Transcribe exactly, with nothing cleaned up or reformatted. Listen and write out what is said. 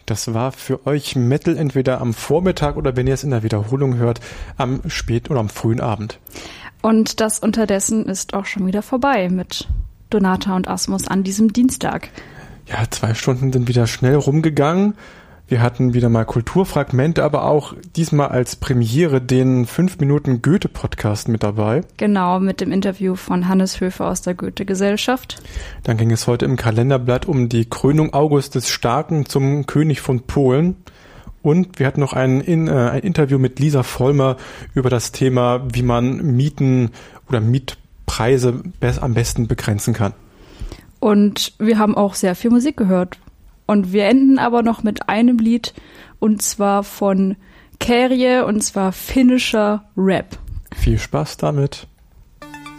Das war für euch Metal entweder am Vormittag oder, wenn ihr es in der Wiederholung hört, am spät- oder am frühen Abend. Und das unterdessen ist auch schon wieder vorbei mit Donata und Asmus an diesem Dienstag. Ja, zwei Stunden sind wieder schnell rumgegangen. Wir hatten wieder mal Kulturfragmente, aber auch diesmal als Premiere den fünf Minuten Goethe-Podcast mit dabei. Genau, mit dem Interview von Hannes Höfer aus der Goethe-Gesellschaft. Dann ging es heute im Kalenderblatt um die Krönung August des Starken zum König von Polen. Und wir hatten noch ein, in, äh, ein Interview mit Lisa Vollmer über das Thema, wie man Mieten oder Mietpreise be- am besten begrenzen kann. Und wir haben auch sehr viel Musik gehört. Und wir enden aber noch mit einem Lied, und zwar von Kärje, und zwar finnischer Rap. Viel Spaß damit.